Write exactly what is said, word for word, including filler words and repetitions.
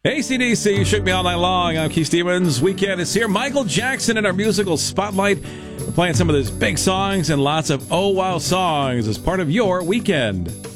A C D C, you shook me all night long. I'm Keith Stevens. Weekend is here. Michael Jackson in our musical spotlight. We're playing some of his big songs and lots of oh wow songs as part of your weekend.